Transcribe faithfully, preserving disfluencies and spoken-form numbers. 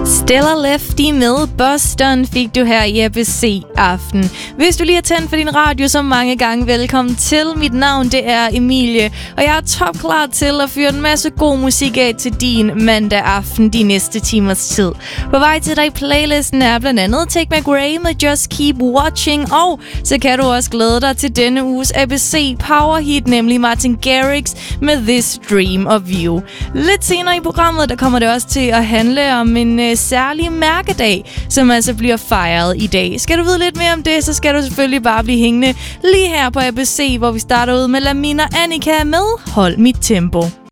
Stellar Lefty med Boston fik du her i A B C Aften. Hvis du lige har tændt for din radio så mange gange, velkommen til. Mit navn det er Emilie, og jeg er topklar til at fyre en masse god musik af til din mandag aften de næste timers tid. På vej til dig i playlisten er blandt andet Take McRae med Just Keep Watching, og så kan du også glæde dig til denne uges A B C Power Hit, nemlig Martin Garrix med This Dream of You. Lidt senere i programmet, der kommer det også til at handle om en øh, særlig mærkedag, som altså bliver fejret i dag. Skal du vide lidt mere om det, så skal du selvfølgelig bare blive hængende lige her på A B C, hvor vi starter ud med Lamina Annika med Hold Mit Tempo.